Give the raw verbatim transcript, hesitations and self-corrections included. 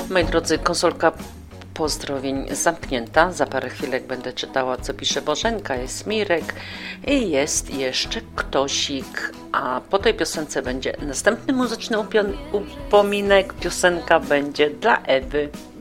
Moi drodzy, konsolka pozdrowień zamknięta. Za parę chwilek będę czytała, co pisze Bożenka, jest Mirek i jest jeszcze ktośik. A po tej piosence będzie następny muzyczny upion- upominek. Piosenka będzie dla Ewy.